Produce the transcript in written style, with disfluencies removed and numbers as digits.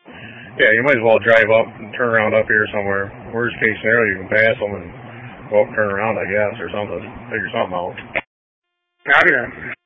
Yeah, you might as well drive up and turn around up here somewhere. Worst case scenario, you can pass them and go up, turn around, I guess, or something. Figure something out. Copy that.